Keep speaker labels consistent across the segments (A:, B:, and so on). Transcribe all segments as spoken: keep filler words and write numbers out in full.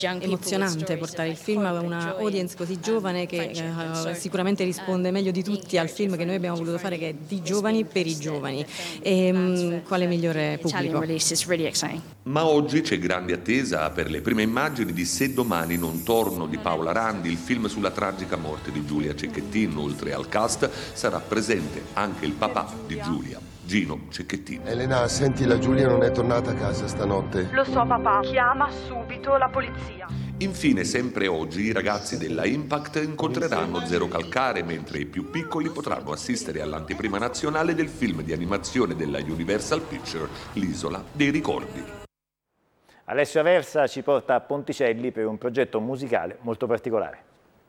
A: emozionante portare il film a una audience così giovane che eh, sicuramente risponde meglio di tutti al film che noi abbiamo voluto fare, che è di giovani per i giovani. E mh, quale migliore pubblico?
B: Ma oggi c'è grande attesa per le prime immagini di Se domani non torno di Paola Randi, il film sulla tragica morte di Giulia Cecchettin. Oltre al cast sarà presente anche il papà di Giulia, Gino Cecchettin.
C: Elena, senti, la Giulia non è tornata a casa stanotte.
D: Lo so papà, chiama subito la polizia.
B: Infine, sempre oggi, i ragazzi della Impact incontreranno Zero Calcare, mentre i più piccoli potranno assistere all'anteprima nazionale del film di animazione della Universal Pictures, L'isola dei ricordi.
E: Alessio Aversa ci porta a Ponticelli per un progetto musicale molto particolare.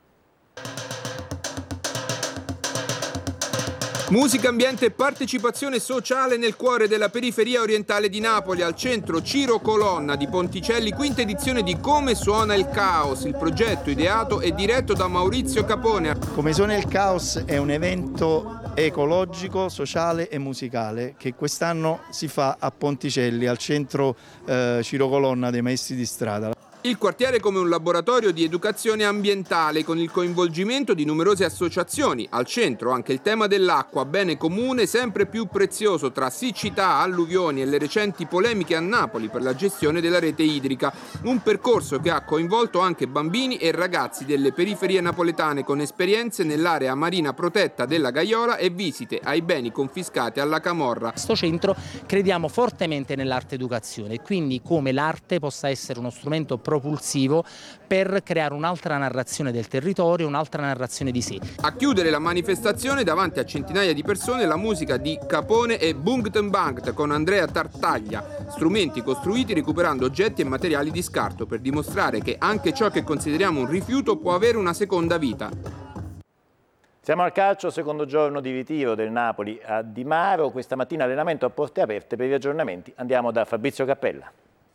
F: Musica, ambiente e partecipazione sociale nel cuore della periferia orientale di Napoli, al centro Ciro Colonna di Ponticelli, quinta edizione di Come suona il caos. Il progetto ideato e diretto da Maurizio Capone.
G: Come suona il caos è un evento ecologico, sociale e musicale che quest'anno si fa a Ponticelli, al centro eh, Ciro Colonna dei Maestri di Strada.
F: Il quartiere come un laboratorio di educazione ambientale con il coinvolgimento di numerose associazioni. Al centro anche il tema dell'acqua, bene comune sempre più prezioso tra siccità, alluvioni e le recenti polemiche a Napoli per la gestione della rete idrica. Un percorso che ha coinvolto anche bambini e ragazzi delle periferie napoletane con esperienze nell'area marina protetta della Gaiola e visite ai beni confiscati alla camorra.
H: Questo centro crediamo fortemente nell'arte educazione, quindi come l'arte possa essere uno strumento propulsivo per creare un'altra narrazione del territorio, un'altra narrazione di sé.
F: A chiudere la manifestazione davanti a centinaia di persone la musica di Capone e Bungten Bangt con Andrea Tartaglia, strumenti costruiti recuperando oggetti e materiali di scarto per dimostrare che anche ciò che consideriamo un rifiuto può avere una seconda vita.
E: Siamo al calcio, secondo giorno di ritiro del Napoli a Di Maro. Questa mattina allenamento a porte aperte. Per gli aggiornamenti andiamo da Fabrizio Cappella.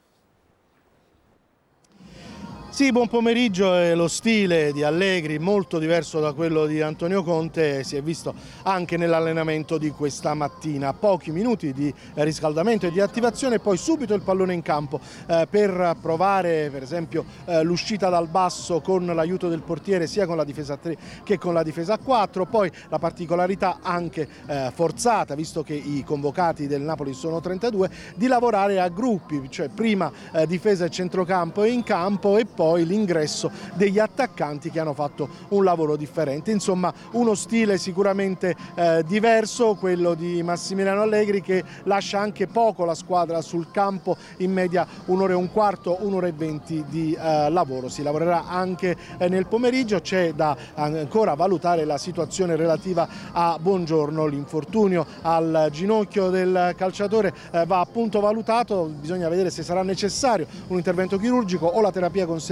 I: Sì, buon pomeriggio. E lo stile di Allegri, molto diverso da quello di Antonio Conte, si è visto anche nell'allenamento di questa mattina. Pochi minuti di riscaldamento e di attivazione e poi subito il pallone in campo eh, per provare per esempio eh, l'uscita dal basso con l'aiuto del portiere sia con la difesa a tre che con la difesa a quattro. Poi la particolarità anche eh, forzata, visto che i convocati del Napoli sono trentadue, di lavorare a gruppi, cioè prima eh, difesa e centrocampo e in campo e poi poi l'ingresso degli attaccanti che hanno fatto un lavoro differente. Insomma, uno stile sicuramente eh, diverso, quello di Massimiliano Allegri, che lascia anche poco la squadra sul campo, in media un'ora e un quarto, un'ora e venti di eh, lavoro. Si lavorerà anche eh, nel pomeriggio, c'è da ancora valutare la situazione relativa a Buongiorno. L'infortunio al ginocchio del calciatore eh, va appunto valutato, bisogna vedere se sarà necessario un intervento chirurgico o la terapia conservativa,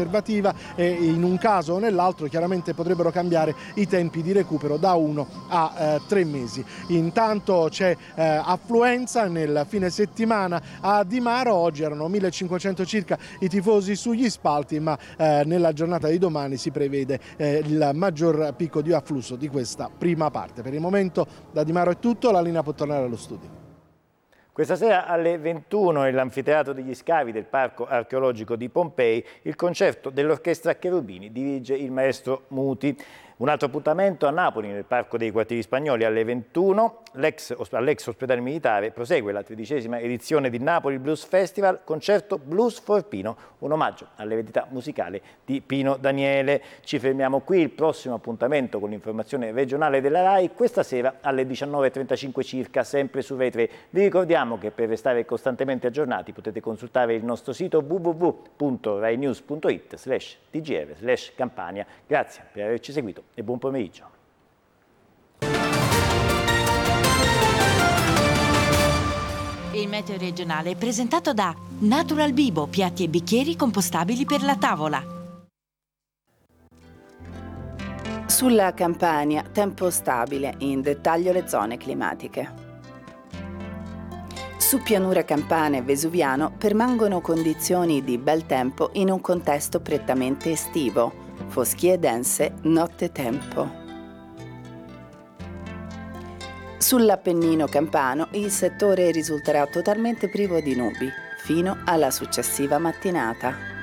I: e in un caso o nell'altro chiaramente potrebbero cambiare i tempi di recupero da uno a eh, tre mesi. Intanto c'è eh, affluenza nel fine settimana a Di Maro, oggi erano millecinquecento circa i tifosi sugli spalti, ma eh, nella giornata di domani si prevede eh, il maggior picco di afflusso di questa prima parte. Per il momento da Di Maro è tutto, la linea può tornare allo studio.
E: Questa sera alle ventuno nell'anfiteatro degli scavi del Parco Archeologico di Pompei il concerto dell'Orchestra Cherubini, dirige il maestro Muti. Un altro appuntamento a Napoli nel Parco dei Quartieri Spagnoli alle ventuno, all'ex ospedale militare prosegue la tredicesima edizione di Napoli Blues Festival, concerto Blues for Pino, un omaggio all'eredità musicale di Pino Daniele. Ci fermiamo qui, il prossimo appuntamento con l'informazione regionale della RAI questa sera alle diciannove e trentacinque circa, sempre su Rai tre. Vi ricordiamo che per restare costantemente aggiornati potete consultare il nostro sito w w w punto rai news punto it slash t g r slash Campania. Grazie per averci seguito e buon pomeriggio.
J: Il meteo regionale è presentato da Natural Bibo, piatti e bicchieri compostabili per la tavola.
K: Sulla Campania, tempo stabile, in dettaglio le zone climatiche. Su pianura campana e vesuviano permangono condizioni di bel tempo in un contesto prettamente estivo. Foschie dense, nottetempo. Sull'Appennino campano il settore risulterà totalmente privo di nubi, fino alla successiva mattinata.